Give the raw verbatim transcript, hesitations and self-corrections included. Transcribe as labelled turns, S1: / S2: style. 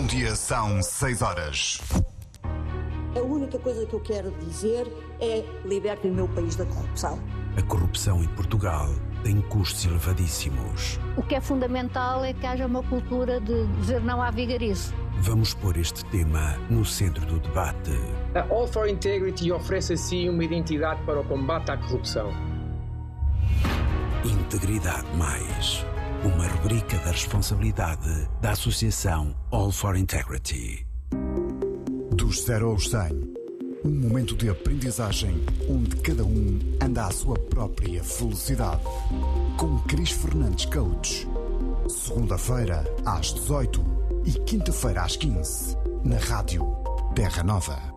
S1: Bom dia, são seis horas.
S2: A única coisa que eu quero dizer é: libertem o meu país da corrupção.
S3: A corrupção em Portugal tem custos elevadíssimos.
S4: O que é fundamental é que haja uma cultura de dizer não à vigarice.
S3: Vamos pôr este tema no centro do debate.
S5: A All for Integrity oferece assim uma identidade para o combate à corrupção.
S3: Integridade Mais, uma rubrica da responsabilidade da Associação All for Integrity.
S1: Dos zero aos cem, um momento de aprendizagem onde cada um anda à sua própria velocidade. Com Cris Fernandes Coach. Segunda-feira às dezoito e quinta-feira às quinze, na Rádio Terra Nova.